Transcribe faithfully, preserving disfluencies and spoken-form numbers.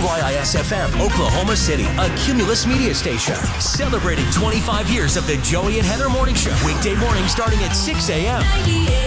Y I S F M, Oklahoma City, a Cumulus media station. Celebrating twenty-five years of the Joey and Heather Morning Show. Weekday morning starting at six a.m.